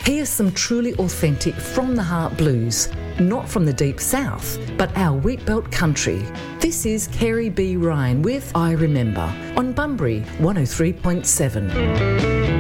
Here's some truly authentic from the heart blues, not from the deep south, but our wheatbelt country. This is Kerry B. Ryan with I Remember on Bunbury 103.7.